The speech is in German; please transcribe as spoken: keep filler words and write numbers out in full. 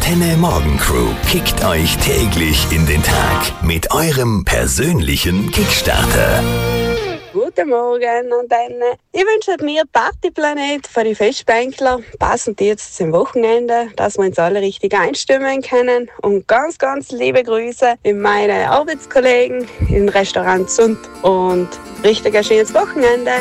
Antenne Morgen Crew kickt euch täglich in den Tag mit eurem persönlichen Kickstarter. Guten Morgen, Antenne. Ich wünsche mir Partyplanet für die Festbänkler, passend jetzt zum Wochenende, dass wir uns alle richtig einstimmen können. Und ganz, ganz liebe Grüße in meine Arbeitskollegen im Restaurant Sund und richtig ein schönes Wochenende.